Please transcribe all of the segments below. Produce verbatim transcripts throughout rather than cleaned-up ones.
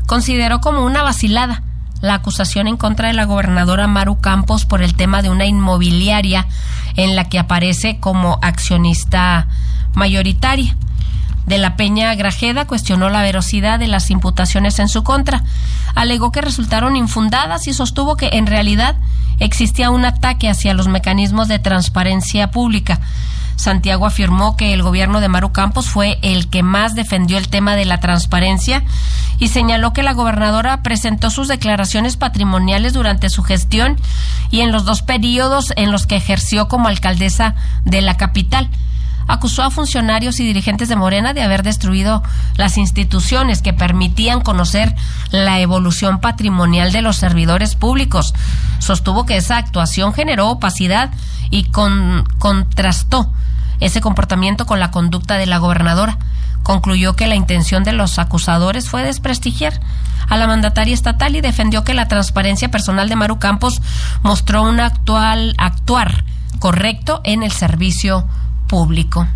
consideró como una vacilada la acusación en contra de la gobernadora Maru Campos por el tema de una inmobiliaria en la que aparece como accionista mayoritaria. De la Peña Grajeda cuestionó la veracidad de las imputaciones en su contra. Alegó que resultaron infundadas y sostuvo que en realidad existía un ataque hacia los mecanismos de transparencia pública. Santiago afirmó que el gobierno de Maru Campos fue el que más defendió el tema de la transparencia y señaló que la gobernadora presentó sus declaraciones patrimoniales durante su gestión y en los dos periodos en los que ejerció como alcaldesa de la capital. Acusó a funcionarios y dirigentes de Morena de haber destruido las instituciones que permitían conocer la evolución patrimonial de los servidores públicos. Sostuvo que esa actuación generó opacidad y con, contrastó ese comportamiento con la conducta de la gobernadora. Concluyó que la intención de los acusadores fue desprestigiar a la mandataria estatal y defendió que la transparencia personal de Maru Campos mostró un actual actuar correcto en el servicio público.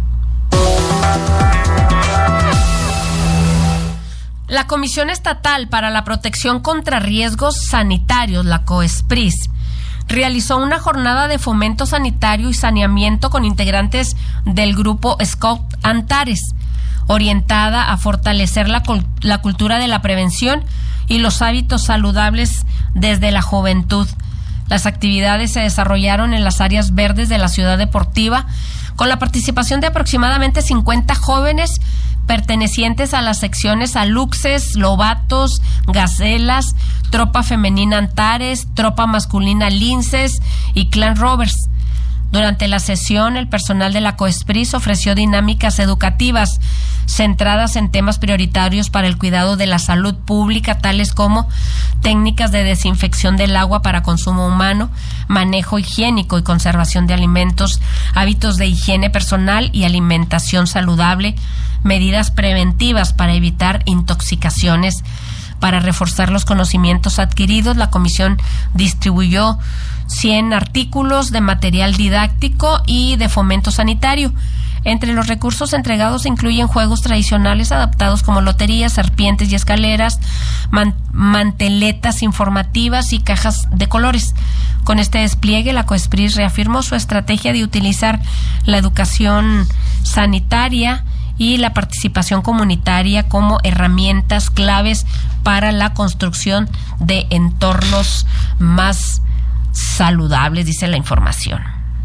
La Comisión Estatal para la Protección contra Riesgos Sanitarios, la COESPRIS, realizó una jornada de fomento sanitario y saneamiento con integrantes del grupo Scout Antares, orientada a fortalecer la, la cultura de la prevención y los hábitos saludables desde la juventud. Las actividades se desarrollaron en las áreas verdes de la ciudad deportiva, con la participación de aproximadamente cincuenta jóvenes pertenecientes a las secciones Aluxes, Lobatos, Gacelas, Tropa Femenina Antares, Tropa Masculina Linces y Clan Rovers. Durante la sesión, el personal de la COESPRIS ofreció dinámicas educativas centradas en temas prioritarios para el cuidado de la salud pública, tales como técnicas de desinfección del agua para consumo humano, manejo higiénico y conservación de alimentos, hábitos de higiene personal y alimentación saludable, medidas preventivas para evitar intoxicaciones. Para reforzar los conocimientos adquiridos, la comisión distribuyó cien artículos de material didáctico y de fomento sanitario. Entre los recursos entregados se incluyen juegos tradicionales adaptados como loterías, serpientes y escaleras, man- manteletas informativas y cajas de colores. Con este despliegue, la COESPRIS reafirmó su estrategia de utilizar la educación sanitaria y la participación comunitaria como herramientas claves para la construcción de entornos más saludables, dice la información.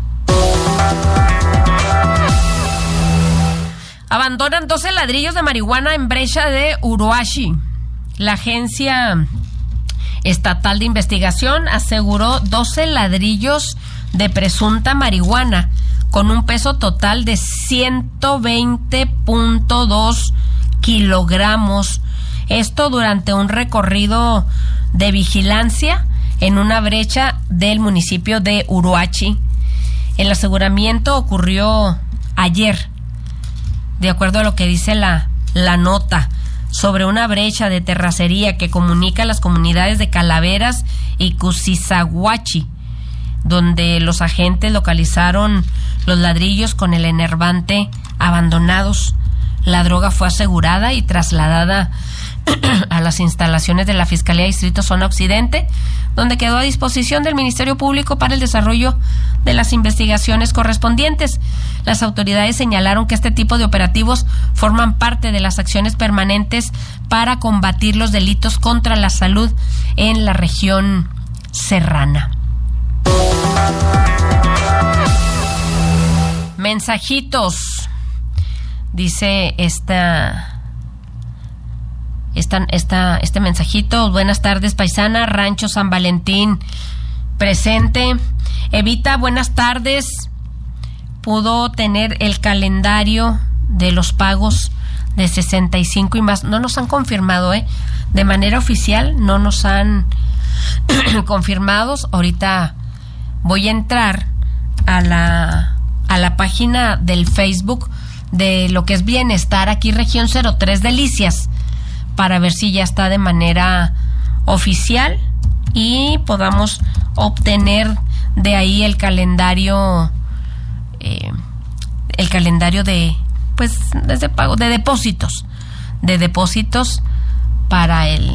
Abandonan doce ladrillos de marihuana en brecha de Uruachi. La Agencia Estatal de Investigación aseguró doce ladrillos de presunta marihuana con un peso total de ciento veinte punto dos kilogramos. Esto durante un recorrido de vigilancia en una brecha del municipio de Uruachi. El aseguramiento ocurrió ayer, de acuerdo a lo que dice la, la nota, sobre una brecha de terracería que comunica las comunidades de Calaveras y Cusizaguachi, donde los agentes localizaron los ladrillos con el enervante abandonados. La droga fue asegurada y trasladada a las instalaciones de la Fiscalía Distrito Zona Occidente, donde quedó a disposición del Ministerio Público para el desarrollo de las investigaciones correspondientes. Las autoridades señalaron que este tipo de operativos forman parte de las acciones permanentes para combatir los delitos contra la salud en la región serrana. Mensajitos, dice esta... Esta, esta, este mensajito. Buenas tardes, paisana. Rancho San Valentín presente. Evita, buenas tardes. Pudo tener el calendario de los pagos de sesenta y cinco y más. No nos han confirmado, ¿eh? De manera oficial no nos han confirmado. Ahorita voy a entrar a la, a la página del Facebook de lo que es Bienestar aquí, región cero tres Delicias, para ver si ya está de manera oficial y podamos obtener de ahí el calendario, eh, el calendario de, pues, de pago, de depósitos, de depósitos para el